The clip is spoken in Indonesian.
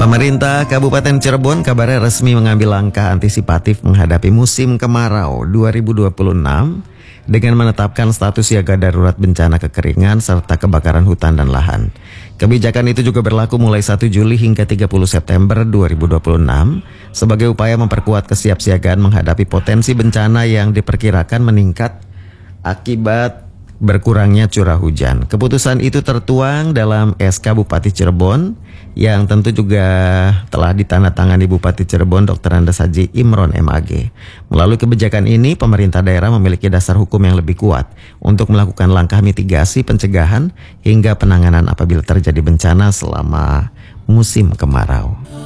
Pemerintah Kabupaten Cirebon kabarnya resmi mengambil langkah antisipatif menghadapi musim kemarau 2026 dengan menetapkan status siaga darurat bencana kekeringan serta kebakaran hutan dan lahan. Kebijakan itu juga berlaku mulai 1 Juli hingga 30 September 2026 sebagai upaya memperkuat kesiapsiagaan menghadapi potensi bencana yang diperkirakan meningkat akibat berkurangnya curah hujan. Keputusan itu tertuang dalam SK Bupati Cirebon yang tentu juga telah ditandatangani Bupati Cirebon Dr. Andes Haji Imron MAG. Melalui kebijakan ini, pemerintah daerah memiliki dasar hukum yang lebih kuat untuk melakukan langkah mitigasi, pencegahan hingga penanganan apabila terjadi bencana selama musim kemarau.